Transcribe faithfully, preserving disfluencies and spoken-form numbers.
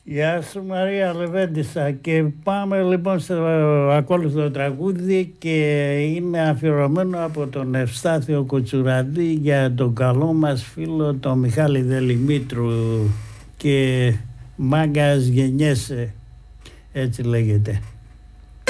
Γεια σου Μαρία Λεβέντισσα, και πάμε λοιπόν στο ακόλουθο τραγούδι και είναι αφιερωμένο από τον Ευστάθιο Κοτσουραντή για τον καλό μας φίλο τον Μιχάλη Δελημήτρου και μάγκας γεννιέσαι, έτσι λέγεται.